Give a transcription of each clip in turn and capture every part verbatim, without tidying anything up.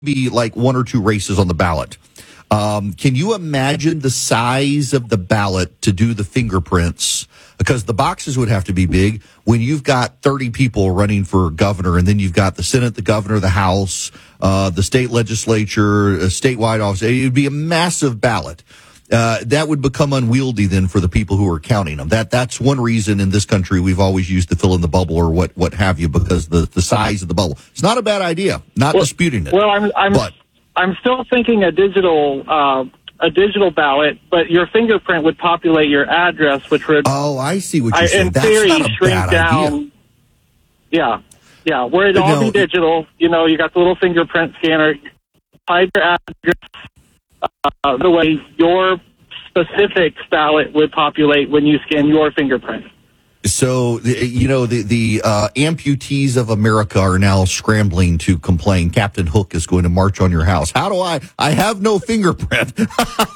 be like one or two races on the ballot. Um, can you imagine the size of the ballot to do the fingerprints? Because the boxes would have to be big when you've got thirty people running for governor, and then you've got the Senate, the governor, the House, uh, the state legislature, a statewide office. It would be a massive ballot. Uh, that would become unwieldy then for the people who are counting them. That that's one reason in this country we've always used to fill in the bubble or what, what have you, because the, the size of the bubble. It's not a bad idea. Not well, disputing it. Well, I'm I'm but, I'm still thinking a digital uh, a digital ballot, but your fingerprint would populate your address, which would oh, I see what you're I, saying. in That's theory not a shrink bad down. idea. Yeah, yeah. Where it'd all No, be digital. You know, you got the little fingerprint scanner. Hide your address. Uh, the way your specific ballot would populate when you scan your fingerprint. So, you know, the, the uh, amputees of America are now scrambling to complain. Captain Hook is going to march on your house. How do I? I have no fingerprint. you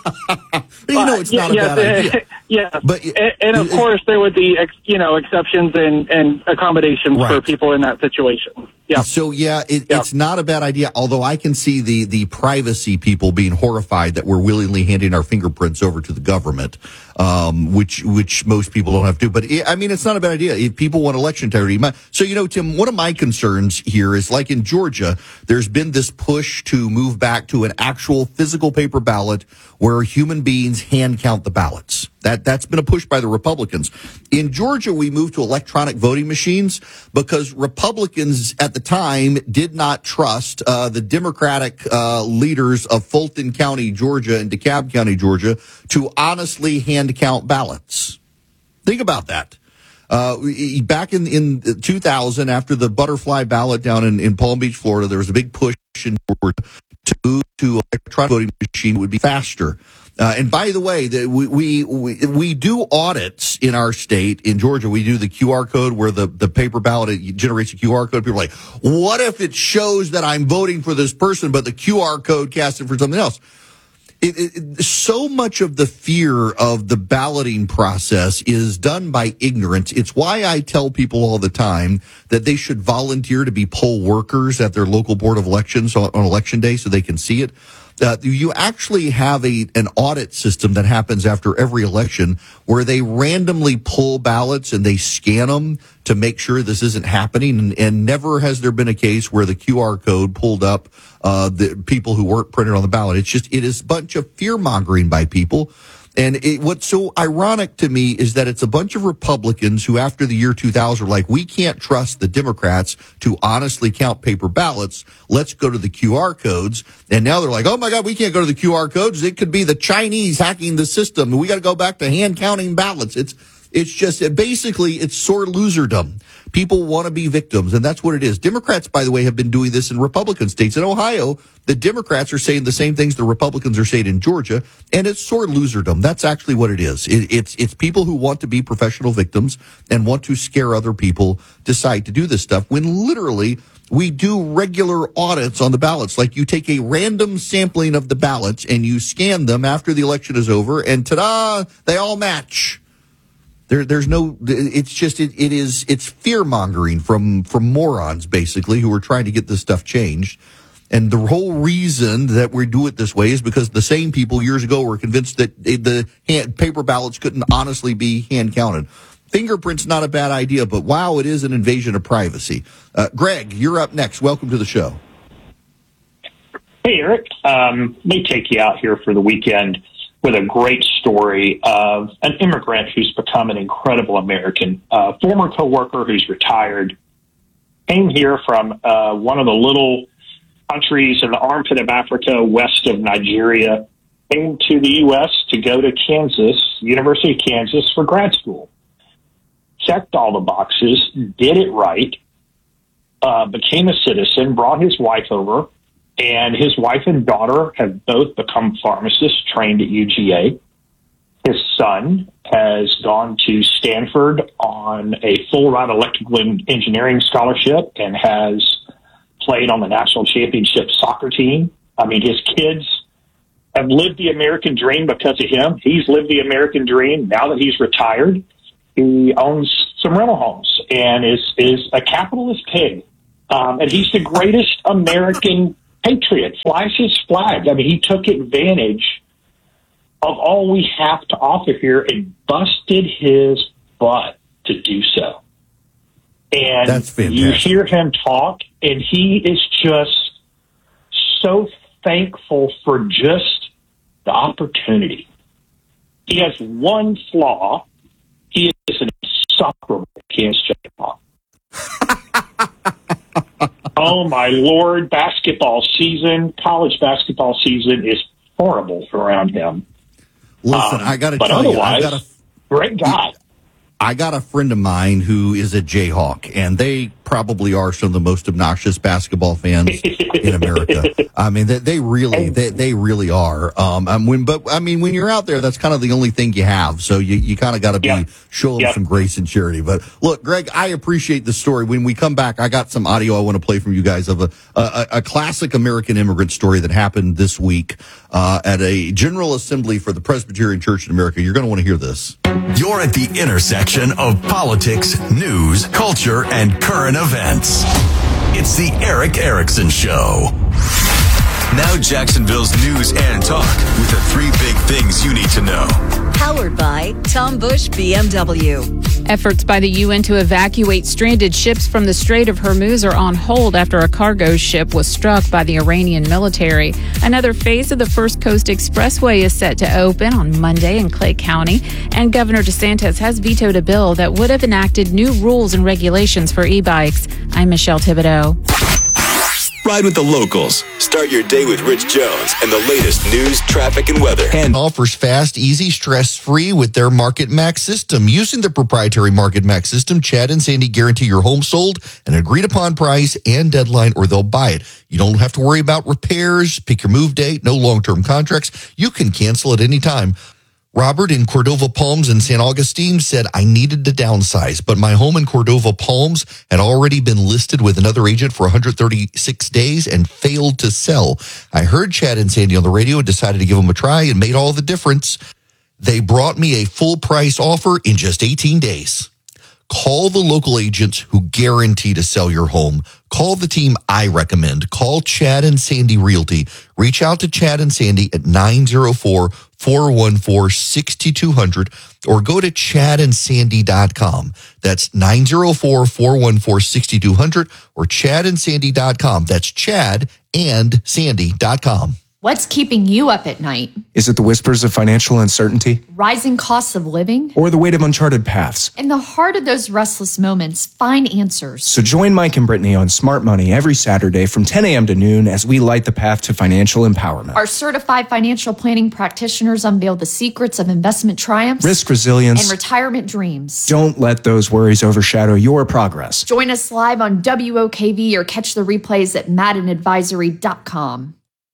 know, it's not uh, yeah, a bad yeah, idea. Yeah, but, and, and of course there would be, ex, you know, exceptions and, and accommodations right. for people in that situation. Yeah. So, yeah, it, yeah, it's not a bad idea, although I can see the, the privacy people being horrified that we're willingly handing our fingerprints over to the government, um, which which most people don't have to do. But, it, I mean, it's not a bad idea. If people want election integrity. So, you know, Tim, one of my concerns here is, like in Georgia, there's been this push to move back to an actual physical paper ballot where human beings hand count the ballots. That, that's been a push by the Republicans. In Georgia, we moved to electronic voting machines because Republicans at the time did not trust uh, the Democratic uh, leaders of Fulton County, Georgia, and DeKalb County, Georgia, to honestly hand count ballots. Think about that. Uh, back in, in two thousand, after the butterfly ballot down in, in Palm Beach, Florida, there was a big push in Georgia to move to electronic voting machine would be faster. Uh, and by the way, the, we, we, we, we do audits in our state. In Georgia, we do the Q R code where the, the paper ballot it generates a Q R code. People are like, what if it shows that I'm voting for this person, but the Q R code casted for something else? It, it, so much of the fear of the balloting process is done by ignorance. It's why I tell people all the time that they should volunteer to be poll workers at their local board of elections on, on election day so they can see it. Uh, you actually have a an audit system that happens after every election where they randomly pull ballots and they scan them to make sure this isn't happening. And, and never has there been a case where the Q R code pulled up uh, the people who weren't printed on the ballot. It's just, it is a bunch of fear mongering by people. And it, what's so ironic to me is that it's a bunch of Republicans who, after the year two thousand, are like, we can't trust the Democrats to honestly count paper ballots. Let's go to the Q R codes. And now they're like, oh, my God, we can't go to the Q R codes. It could be the Chinese hacking the system. We got to go back to hand counting ballots. It's it's just basically it's sore loserdom. People want to be victims, and that's what it is. Democrats, by the way, have been doing this in Republican states. In Ohio, the Democrats are saying the same things the Republicans are saying in Georgia, and it's sore loserdom. That's actually what it is. It, it's it's people who want to be professional victims and want to scare other people decide to do this stuff when literally we do regular audits on the ballots. Like you take a random sampling of the ballots and you scan them after the election is over, and ta-da, they all match. There, there's no, it's just, it, it is, it's fear mongering from, from morons, basically, who are trying to get this stuff changed. And the whole reason that we do it this way is because the same people years ago were convinced that the hand, paper ballots couldn't honestly be hand counted. Fingerprints, not a bad idea, but wow, it is an invasion of privacy. Uh, Greg, you're up next. Welcome to the show. Hey, Eric. Um, let me take you out here for the weekend with a great story of an immigrant who's become an incredible American. A former coworker who's retired came here from uh, one of the little countries in the armpit of Africa west of Nigeria, came to the U S to go to Kansas, University of Kansas, for grad school. Checked all the boxes, did it right, uh, became a citizen, brought his wife over, and his wife and daughter have both become pharmacists trained at U G A. His son has gone to Stanford on a full-ride electrical engineering scholarship and has played on the national championship soccer team. I mean, his kids have lived the American dream because of him. He's lived the American dream. Now that he's retired, he owns some rental homes and is, is a capitalist pig. Um, and he's the greatest American patriot, flies his flag. I mean, he took advantage of all we have to offer here and busted his butt to do so. And That's fantastic. You hear him talk, and he is just so thankful for just the opportunity. He has one flaw. He is an insufferable Kansas Jayhawk. Oh, my Lord, basketball season, college basketball season is horrible around him. Listen, um, I got to but tell you, I otherwise, got a great guy. I got a friend of mine who is a Jayhawk, and they probably are some of the most obnoxious basketball fans in America. I mean, they, they really, they, they really are. Um, I mean, but I mean, when you're out there, that's kind of the only thing you have. So you, you kind of got to be Yep. show them Yep. some grace and charity. But look, Greg, I appreciate the story. When we come back, I got some audio I want to play from you guys of a a, a classic American immigrant story that happened this week uh, at a General Assembly for the Presbyterian Church in America. You're going to want to hear this. You're at the intersection of politics, news, culture, and current events. It's the Erick Erickson Show. Now Jacksonville's news and talk with the three big things you need to know. Powered by Tom Bush B M W. Efforts by the U N to evacuate stranded ships from the Strait of Hormuz are on hold after a cargo ship was struck by the Iranian military. Another phase of the First Coast Expressway is set to open on Monday in Clay County, and Governor DeSantis has vetoed a bill that would have enacted new rules and regulations for e-bikes. I'm Michelle Thibodeau. Ride with the locals. Start your day with Rich Jones and the latest news, traffic, and weather. And offers fast, easy, stress-free with their Market Max system. Using the proprietary Market Max system, Chad and Sandy guarantee your home sold an agreed-upon price and deadline, or they'll buy it. You don't have to worry about repairs, pick your move date, no long-term contracts. You can cancel at any time. Robert in Cordova Palms in San Augustine said, I needed to downsize, but my home in Cordova Palms had already been listed with another agent for one hundred thirty-six days and failed to sell. I heard Chad and Sandy on the radio and decided to give them a try and made all the difference. They brought me a full price offer in just eighteen days. Call the local agents who guarantee to sell your home. Call the team I recommend. Call Chad and Sandy Realty. Reach out to Chad and Sandy at nine oh four, four one four, six two zero zero or go to chad and sandy dot com. That's nine oh four, four one four, six two zero zero or chad and sandy dot com. That's chad and sandy dot com. What's keeping you up at night? Is it the whispers of financial uncertainty? Rising costs of living? Or the weight of uncharted paths? In the heart of those restless moments, find answers. So join Mike and Brittany on Smart Money every Saturday from ten a.m. to noon as we light the path to financial empowerment. Our certified financial planning practitioners unveil the secrets of investment triumphs, risk resilience, and retirement dreams. Don't let those worries overshadow your progress. Join us live on W O K V or catch the replays at madden advisory dot com.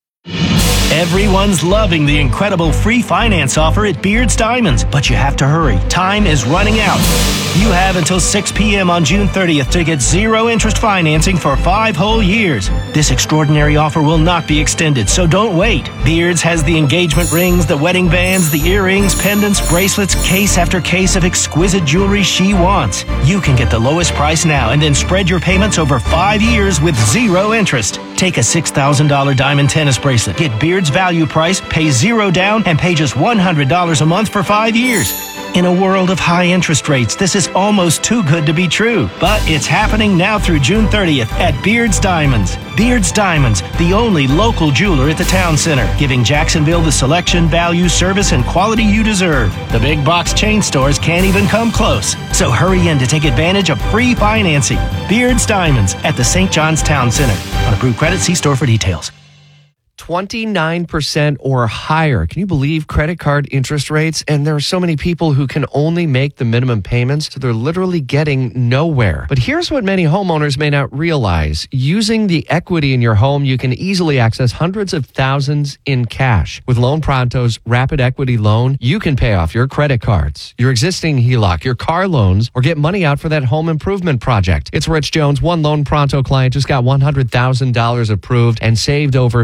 Everyone's loving the incredible free finance offer at Beard's Diamonds, but you have to hurry. Time is running out. You have until six p.m. on June thirtieth to get zero interest financing for five whole years. This extraordinary offer will not be extended, so don't wait. Beard's has the engagement rings, the wedding bands, the earrings, pendants, bracelets, case after case of exquisite jewelry she wants. You can get the lowest price now and then spread your payments over five years with zero interest. Take a six thousand dollars diamond tennis bracelet. Get Beard's value price, pay zero down, and pay just one hundred dollars a month for five years. In a world of high interest rates, this is almost too good to be true. But it's happening now through June thirtieth at Beard's Diamonds. Beard's Diamonds, the only local jeweler at the town center, giving Jacksonville the selection, value, service, and quality you deserve. The big box chain stores can't even come close. So hurry in to take advantage of free financing. Beard's Diamonds at the Saint John's Town Center. On approved credit, see store for details. twenty-nine percent or higher. Can you believe credit card interest rates? And there are so many people who can only make the minimum payments, so they're literally getting nowhere. But here's what many homeowners may not realize. Using the equity in your home, you can easily access hundreds of thousands in cash. With Loan Pronto's Rapid Equity Loan, you can pay off your credit cards, your existing H E L O C, your car loans, or get money out for that home improvement project. It's Rich Jones. One Loan Pronto client just got one hundred thousand dollars approved and saved over fifteen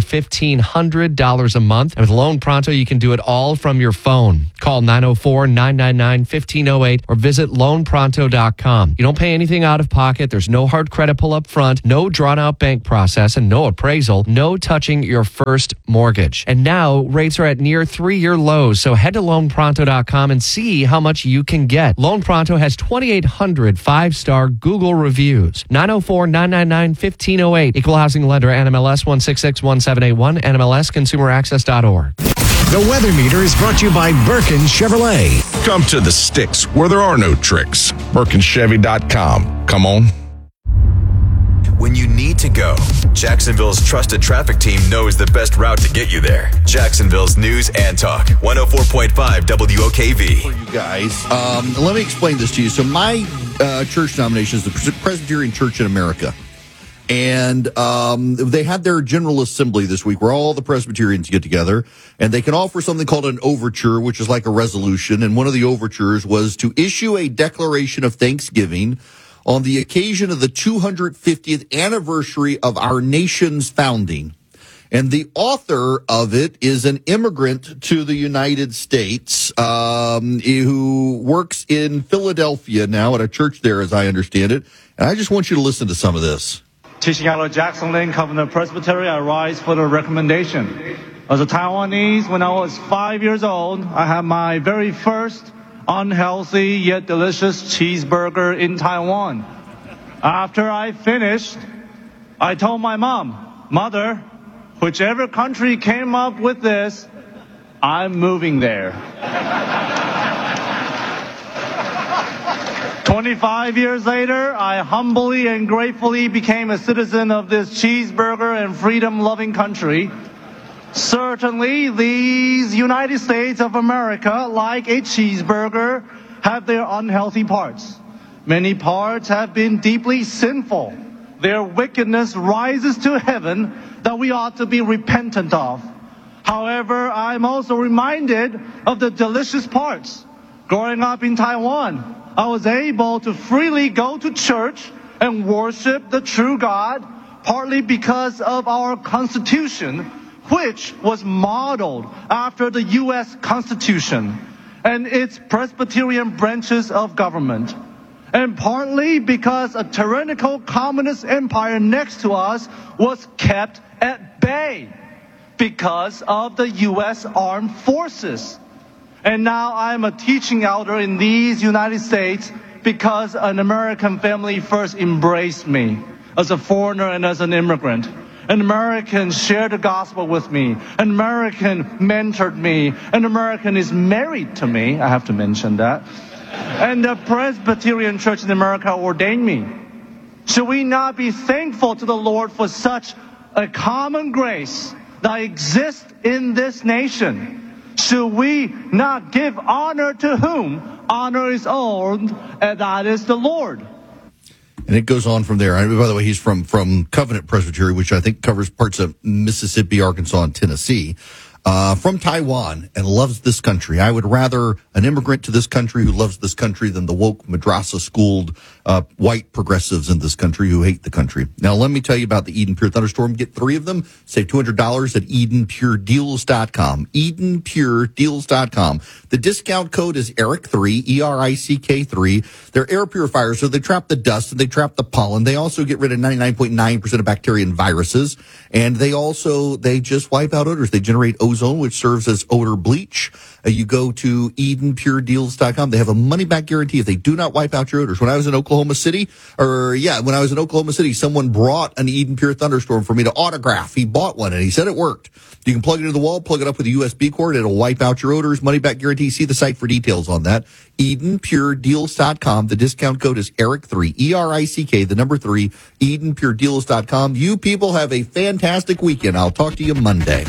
fifteen hundred dollars a month. And with Loan Pronto, you can do it all from your phone. Call nine oh four, nine nine nine, one five oh eight or visit loan pronto dot com. You don't pay anything out of pocket. There's no hard credit pull up front, no drawn out bank process, and no appraisal, no touching your first mortgage. And now rates are at near three-year lows. So head to loan pronto dot com and see how much you can get. Loan Pronto has twenty-eight hundred five-star Google reviews. nine oh four, nine nine nine, one five oh eight. Equal housing lender, N M L S one six six one seven eight one, N M L S consumer access dot org. The Weather Meter is brought to you by Birkin Chevrolet. Come to the sticks where there are no tricks. Birkin Chevy dot com. Come on. When you need to go, Jacksonville's trusted traffic team knows the best route to get you there. Jacksonville's News and Talk, one oh four point five W O K V. For you guys, um, let me explain this to you. So my uh, church denomination is the Presbyterian Church in America. And um, they had their General Assembly this week where all the Presbyterians get together, and they can offer something called an overture, which is like a resolution. And one of the overtures was to issue a declaration of thanksgiving on the occasion of the two hundred fiftieth anniversary of our nation's founding. And the author of it is an immigrant to the United States um, who works in Philadelphia now at a church there, as I understand it. And I just want you to listen to some of this. Teaching out of Jackson Lane Covenant Presbytery, I rise for the recommendation. As a Taiwanese, when I was five years old, I had my very first unhealthy yet delicious cheeseburger in Taiwan. After I finished, I told my mom, Mother, whichever country came up with this, I'm moving there. twenty-five years later, I humbly and gratefully became a citizen of this cheeseburger and freedom-loving country. Certainly, these United States of America, like a cheeseburger, have their unhealthy parts. Many parts have been deeply sinful. Their wickedness rises to heaven that we ought to be repentant of. However, I'm also reminded of the delicious parts. Growing up in Taiwan, I was able to freely go to church and worship the true God, partly because of our Constitution, which was modeled after the U S Constitution and its Presbyterian branches of government, and partly because a tyrannical communist empire next to us was kept at bay because of the U S Armed Forces. And now I'm a teaching elder in these United States because an American family first embraced me as a foreigner and as an immigrant. An American shared the gospel with me. An American mentored me. An American is married to me. I have to mention that. And the Presbyterian Church in America ordained me. Should we not be thankful to the Lord for such a common grace that exists in this nation? Should we not give honor to whom honor is owed, and that is the Lord? And it goes on from there. I mean, by the way, he's from, from Covenant Presbytery, which I think covers parts of Mississippi, Arkansas, and Tennessee. Uh, from Taiwan and loves this country. I would rather an immigrant to this country who loves this country than the woke madrasa-schooled uh, white progressives in this country who hate the country. Now, let me tell you about the Eden Pure Thunderstorm. Get three of them. Save two hundred dollars at eden pure deals dot com. eden pure deals dot com. The discount code is Eric three, E R I C K three. They're air purifiers, so they trap the dust and they trap the pollen. They also get rid of ninety-nine point nine percent of bacteria and viruses. And they also, they just wipe out odors. They generate ozone, which serves as odor bleach. Uh, you go to eden pure deals dot com. They have a money-back guarantee if they do not wipe out your odors. When I was in Oklahoma City, or yeah, when I was in Oklahoma City, someone brought an Eden Pure Thunderstorm for me to autograph. He bought one, and he said it worked. You can plug it into the wall, plug it up with a U S B cord. It'll wipe out your odors. Money-back guarantee. See the site for details on that. eden pure deals dot com. The discount code is Eric three, E R I C K, the number three, eden pure deals dot com. You people have a fantastic weekend. I'll talk to you Monday.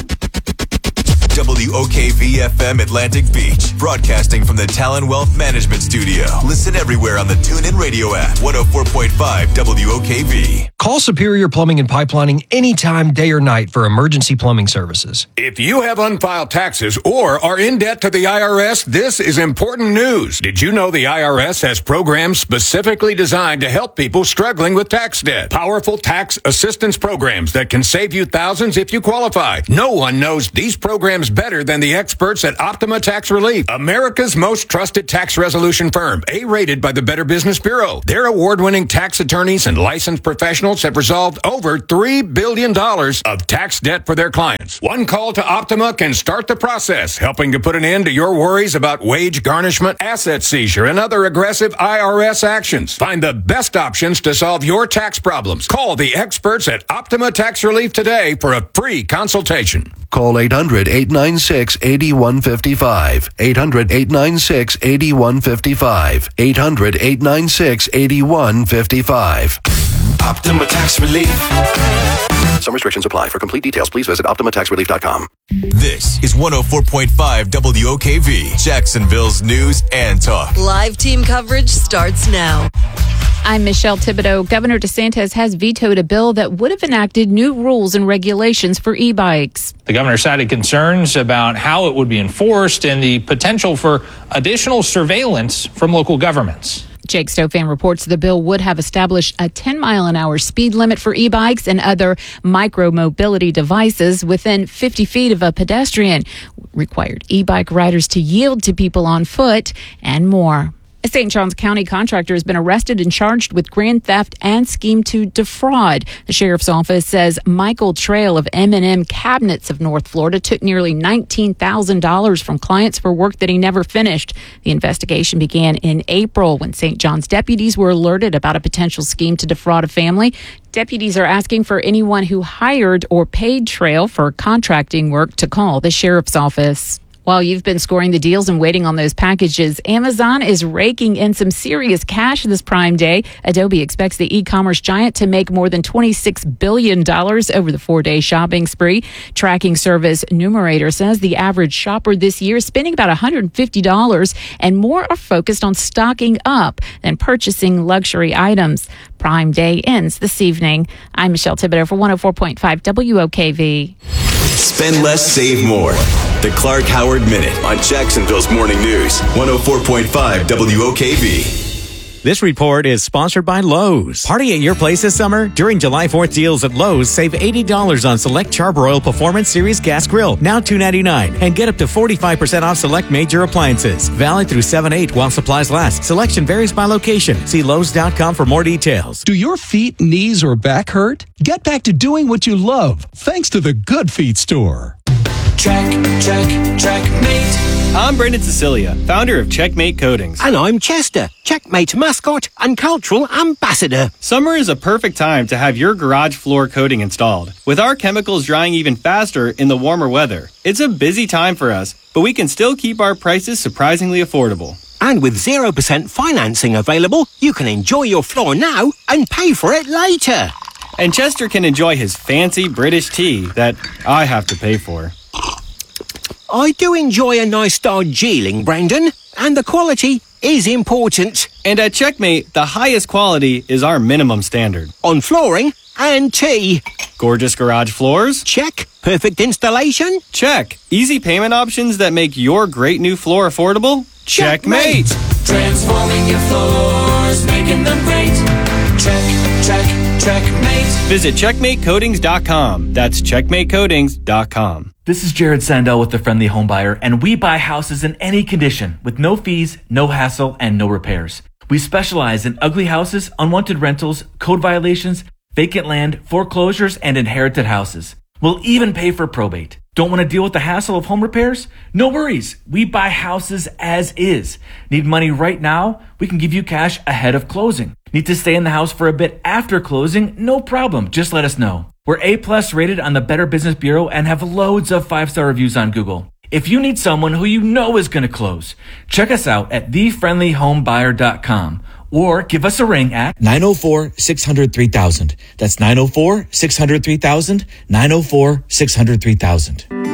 W O K V F M Atlantic Beach, broadcasting from the Talon Wealth Management Studio. Listen everywhere on the TuneIn Radio app, one oh four point five W O K V. Call Superior Plumbing and Pipelining anytime, day or night for emergency plumbing services. If you have unfiled taxes or are in debt to the I R S, this is important news. Did you know the I R S has programs specifically designed to help people struggling with tax debt? Powerful tax assistance programs that can save you thousands if you qualify. No one knows these programs better than the experts at Optima Tax Relief, America's most trusted tax resolution firm, A-rated by the Better Business Bureau. Their award-winning tax attorneys and licensed professionals have resolved over three billion dollars of tax debt for their clients. One call to Optima can start the process, helping to put an end to your worries about wage garnishment, asset seizure, and other aggressive I R S actions. Find the best options to solve your tax problems. Call the experts at Optima Tax Relief today for a free consultation. Call eight hundred, eight nine six, eight one five five. eight hundred, eight nine six, eight one five five. eight hundred, eight nine six, eight one five five. Optima Tax Relief. Some restrictions apply. For complete details, please visit optima tax relief dot com. This is one oh four point five W O K V, Jacksonville's news and talk. Live team coverage starts now. I'm Michelle Thibodeau. Governor DeSantis has vetoed a bill that would have enacted new rules and regulations for e-bikes. The governor cited concerns about how it would be enforced and the potential for additional surveillance from local governments. Jake Stofan reports the bill would have established a ten mile an hour speed limit for e-bikes and other micro-mobility devices within fifty feet of a pedestrian, required e-bike riders to yield to people on foot, and more. A Saint Johns County contractor has been arrested and charged with grand theft and scheme to defraud. The sheriff's office says Michael Trail of M and M Cabinets of North Florida took nearly nineteen thousand dollars from clients for work that he never finished. The investigation began in April when Saint John's deputies were alerted about a potential scheme to defraud a family. Deputies are asking for anyone who hired or paid Trail for contracting work to call the sheriff's office. While you've been scoring the deals and waiting on those packages, Amazon is raking in some serious cash this Prime Day. Adobe expects the e-commerce giant to make more than twenty-six billion dollars over the four-day shopping spree. Tracking service Numerator says the average shopper this year is spending about one hundred fifty dollars, and more are focused on stocking up than purchasing luxury items. Prime Day ends this evening. I'm Michelle Thibodeau for one oh four point five W O K V. Spend less, save more. The Clark Howard Minute on Jacksonville's Morning News, one oh four point five W O K V. This report is sponsored by Lowe's. Party at your place this summer? During July fourth deals at Lowe's, save eighty dollars on select Charbroil Performance Series Gas Grill, now two ninety-nine, and get up to forty-five percent off select major appliances. Valid through seven eight while supplies last. Selection varies by location. See Lowe's dot com for more details. Do your feet, knees, or back hurt? Get back to doing what you love thanks to the Good Feet store. Check, check, checkmate. I'm Brendan Cecilia, founder of Checkmate Coatings. And I'm Chester, Checkmate mascot and cultural ambassador. Summer is a perfect time to have your garage floor coating installed. With our chemicals drying even faster in the warmer weather, it's a busy time for us, but we can still keep our prices surprisingly affordable. And with zero percent financing available, you can enjoy your floor now and pay for it later. And Chester can enjoy his fancy British tea that I have to pay for. I do enjoy a nice Darjeeling, Brendan, and the quality is important. And at Checkmate, the highest quality is our minimum standard. On flooring and tea. Gorgeous garage floors? Check. Perfect installation? Check. Easy payment options that make your great new floor affordable? Checkmate! Transforming your floors, making them great. Check, check, checkmate. Visit checkmate coatings dot com. That's checkmate coatings dot com. This is Jared Sandell with The Friendly Home Buyer, and we buy houses in any condition with no fees, no hassle, and no repairs. We specialize in ugly houses, unwanted rentals, code violations, vacant land, foreclosures, and inherited houses. We'll even pay for probate. Don't want to deal with the hassle of home repairs? No worries. We buy houses as is. Need money right now? We can give you cash ahead of closing. Need to stay in the house for a bit after closing? No problem. Just let us know. We're A-plus rated on the Better Business Bureau and have loads of five-star reviews on Google. If you need someone who you know is going to close, check us out at the friendly home buyer dot com or give us a ring at nine oh four, six hundred, three thousand. That's nine oh four, six hundred, three thousand, nine oh four, six hundred, three thousand.